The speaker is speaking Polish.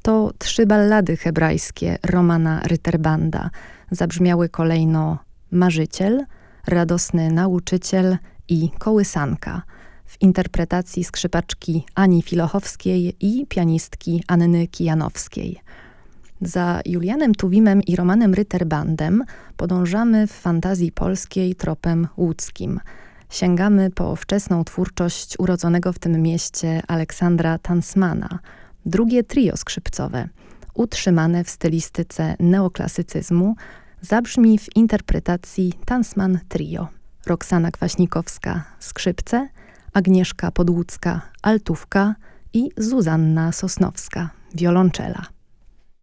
To 3 ballady hebrajskie Romana Ryterbanda. Zabrzmiały kolejno Marzyciel, Radosny Nauczyciel i Kołysanka w interpretacji skrzypaczki Ani Filochowskiej i pianistki Anny Kijanowskiej. Za Julianem Tuwimem i Romanem Ryterbandem podążamy w fantazji polskiej tropem łódzkim. Sięgamy po wczesną twórczość urodzonego w tym mieście Aleksandra Tansmana. Drugie trio skrzypcowe, utrzymane w stylistyce neoklasycyzmu, zabrzmi w interpretacji Tansman Trio. Roxana Kwaśnikowska – skrzypce, Agnieszka Podłucka – altówka i Zuzanna Sosnowska – wiolonczela.